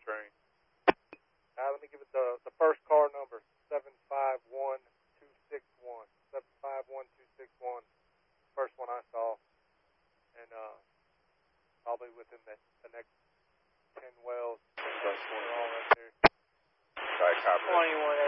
train. Let me give it the first car number, 751261. 751261. First one I saw. And probably within the next 10 wells. They're all right there. Right, copy. 21